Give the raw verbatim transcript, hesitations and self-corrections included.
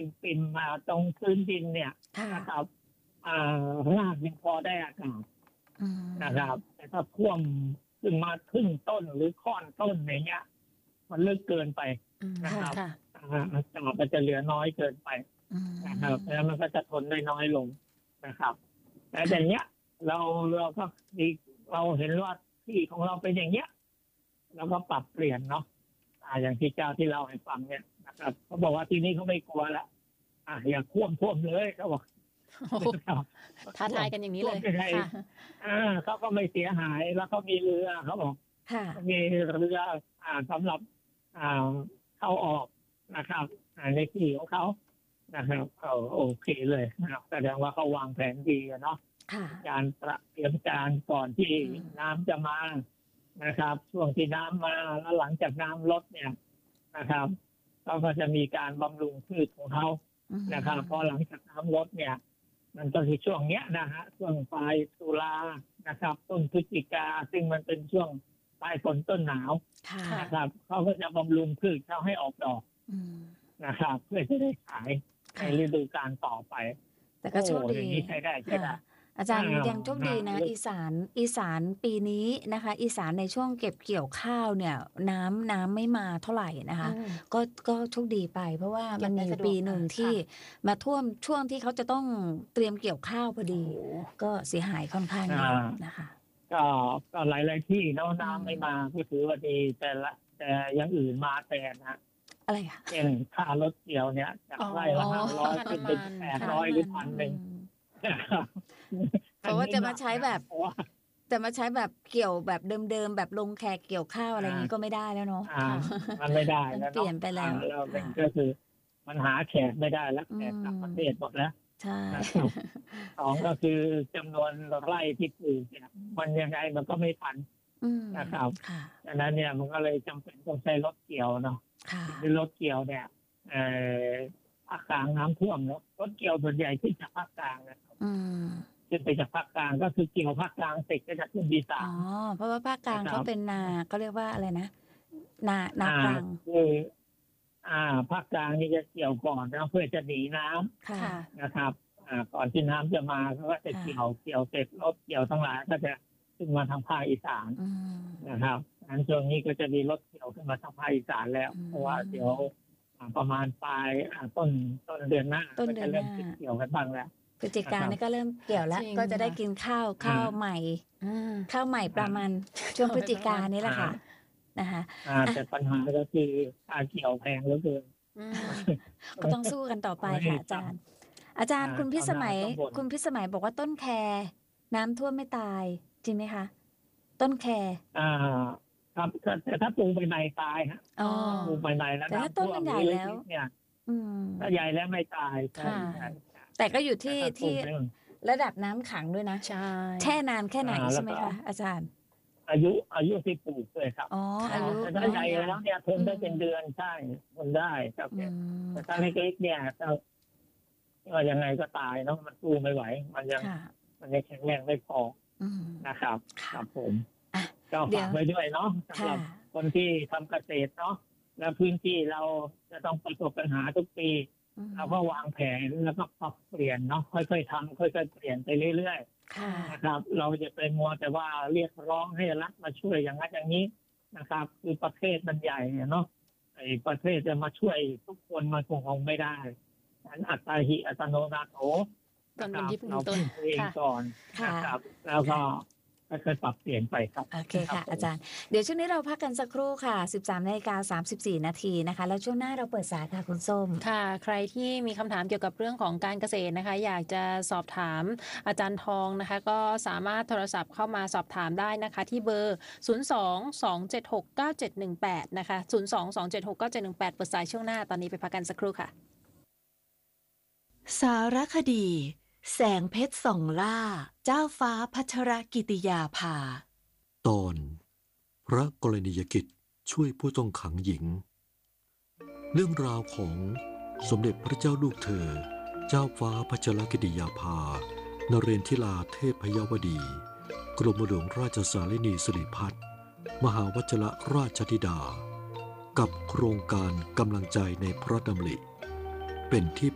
ปิ่มมาตรงพื้นดินเนี่ยนะครับอ่ารากยังพอได้อากาศนะครับแต่ถ้าท่วมขึ้นมาครึ่งต้นหรือค่อนต้นอย่างเงี้ยมันลึกเกินไปนะครับอากาศมันจะเหลือน้อยเกินไปนะครับแล้วมันก็จะทนได้น้อยลงนะครับแต่อย่างเงี้ยเราเราก็เราเห็นว่าที่ของเราเป็นอย่างเงี้ยเราก็ปรับเปลี่ยนเนาะอ่าอย่างที่เจ้าที่เราให้ฟังเนี่ยนะครับเขาบอกว่าที่นี้เขาไม่กลัวละอ่าอย่าท่วมท่วมเลยเขาบอกท้าทายกันอย่างนี้เลยค่ะอ่าเขาก็ไม่เสียหายแล้วเขามีเรือเขาบอกมีเรืออ่าสำหรับอ่าเข้าออกนะครับในที่ของเขานะครับเอาโอเคเลยนะครับแสดงว่าเขาวางแผนดีเนาะการเตรียมการก่อนที่น้ำจะมานะครับช่วงที่น้ำมาแล้วหลังจากน้ำลดเนี่ยนะครับเขาก็จะมีการบำรุงพืชของเขานะครับพอหลังจากน้ำลดเนี่ยมันก็คือช่วงเนี้ยนะฮะช่วงปลายตุลานะครับต้นพฤศจิกาซึ่งมันเป็นช่วงปลายฝนต้นหนาวนะครับเขาก็จะบำรุงพืชเขาให้ออกดอกนะครับเพื่อจะได้ขายในฤดูกาลต่อไปแต่ก็โชคดีใช้ได้ใช่ไหมอาจารย์ยังโชคดีนะอีสานอีสานปีนี้นะคะอีสานในช่วงเก็บเกี่ยวข้าวเนี่ยน้ำน้ำไม่มาเท่าไหร่นะคะก็ก็โชคดีไปเพราะว่ามันมีปีหนึ่งที่มาท่วมช่วงที่เขาจะต้องเตรียมเกี่ยวข้าวพอดีก็เสียหายค่อนข้างเยอะนะคะก็ก็หลายๆที่แล้วน้ำไม่มาก็ถือว่าดีแต่ละแต่ยังอื่นมาแทนนะอะไรอ่ะเช่นค่ารถเกี่ยวเนี่ยจากไร่ละห้าร้อยขึ้นเป็นแปดร้อยหรือพันหนึ่งเพราะว่าจะมาใช้แบบจะมาใช้แบบเกี่ยวแบบเดิมๆแบบลงแขกเกี่ยวข้าวอะไรนี้ก็ไม่ได้แล้วเนาะมันไม่ได้แล้วเปลี่ยนไปแล้วเราเป็นก็คือมันหาแขกไม่ได้แล้วแขกต่างประเทศหมดแล้วใช่สองก็คือจำนวนไร่ที่ปลูกเนี่ยมันยังไงมันก็ไม่ทันนะครับดังนั้นเนี่ยมันก็เลยจำเป็นต้องใช้รถเกี่ยวเนาะคือรถเกี่ยวเนี่ยเอ่อภาคกลางน้ำท่วมแล้วรถเกี่ยวส่วนใหญ่ที่จากภาคกลางนะครับขึ้นไปจากภาคกลางก็คือเกี่ยวภาคกลางเสร็จก็จะขึ้นอีสานอ๋อเพราะว่าภาคกลางเขาเป็นนาก็เรียกว่าอะไรนะนานากลางคืออ่าภาคกลางนี่จะเกี่ยวก่อนนะเพื่อจะหนีน้ำนะครับอ่าก่อนที่น้ำจะมาเขาก็จะเกี่ยวเกี่ยวเสร็จรถเกี่ยวทั้งหลายก็จะขึ้นมาทางภาคอีสานนะครับอันช่วงนี้ก็จะมีรถเกี่ยวขึ้นมาทางภาคอีสานแล้วเพราะว่าเดี๋ยวประมาณปลายต้นต้นเดือนหน้าก็จะเริ่มเกี่ยวกันบ้างแล้วพฤศจิกายนนี่ก็เริ่มเกี่ยวแล้วก็จะได้กินข้าวข้าวใหม่ข้าวใหม่ประมาณช่วงพฤศจิกายนนี่แหละค่ะนะคะแต่ปัญหาก็คือค่าเกี่ยวแพงเหลือเกินก็ต้องสู้กันต่อไปค่ะอาจารย์อาจารย์คุณพิสมัยคุณพิสมัยบอกว่าต้นแคน้ำท่วมไม่ตายจริงไหมคะต้นแคอ่าครับแต่ถ้าปลูกใบใหม่ตายฮะปลูกใบใหม่แล้วแต่ถ้าต้นมันใหญ่แล้วเนี่ยถ้าใหญ่แล้วไม่ตายแต่ก็อยู่ที่ที่ระดับน้ำขังด้วยนะใช่แช่นานแค่ไหนใช่ไหมคะอาจารย์อายุอายุที่ปลูกเลยครับอ๋ออายุถ้าใหญ่แล้วเนี่ยทนได้เป็นเดือนใช่ทนได้ครับแต่ถ้าเล็กๆเนี่ยก็ยังไงก็ตายเนาะมันสู้ไม่ไหวมันยังมันยังแข็งแรงไม่พอนะครับครับผมก็ฝากไว้ด้วยเนาะสำหรับคนที่ทำเกษตรเนาะและพื้นที่เราจะต้องประสบปัญหาทุกปีเราก็วางแผนแล้วก็ปรับเปลี่ยนเนาะค่อยๆทำค่อยๆเปลี่ยนไปเรื่อยๆนะครับเราจะไปมัวแต่ว่าเรียกร้องให้รัฐมาช่วยอย่างนั้นอย่างนี้นะครับคือประเทศมันใหญ่เนาะไอ้ประเทศจะมาช่วยทุกคนมันคงคงไม่ได้อัตตาหิอัตโนนาโถเราต้องเองก่อนนะครับแล้วก็ค่อยๆปรับเปลี่ยนไปครับโอเคค่ะอาจารย์เดี๋ยวช่วงนี้เราพักกันสักครู่ค่ะ สิบสามนาฬิกาสามสิบสี่นาทีนะคะแล้วช่วงหน้าเราเปิดสายค่ะคุณส้มค่ะใครที่มีคำถามเกี่ยวกับเรื่องของการเกษตรนะคะอยากจะสอบถามอาจารย์ทองนะคะก็สามารถโทรศัพท์เข้ามาสอบถามได้นะคะที่เบอร์ศูนย์ สอง สอง เจ็ด หก เก้า เจ็ด หนึ่ง แปดนะคะศูนย์ สอง สอง เจ็ด หก เก้า เจ็ด หนึ่ง แปดเปิดสายช่วงหน้าตอนนี้ไปพักกันสักครู่ค่ะสารคดีแสงเพชรส่องล่าเจ้าฟ้าพัชรกิติยาภาตอนพระกรณียกิจช่วยผู้ต้องขังหญิงเรื่องราวของสมเด็จพระเจ้าลูกเธอเจ้าฟ้าพัชรกิติยาภานเรนทิลาเทพยวดีกรมหลวงราชสารินีสิริพัฒน์มหาวชิรราชธิดากับโครงการกำลังใจในพระดำริเป็นที่